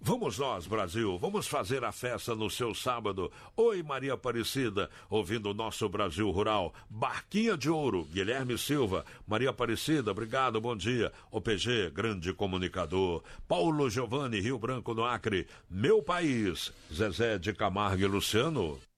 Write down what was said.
Vamos nós, Brasil, vamos fazer a festa no seu sábado. Oi, Maria Aparecida, ouvindo o nosso Brasil Rural. Barquinha de Ouro, Guilherme Silva. Maria Aparecida, obrigado, bom dia. OPG, grande comunicador. Paulo Giovanni, Rio Branco, no Acre. Meu país, Zezé de Camargo e Luciano.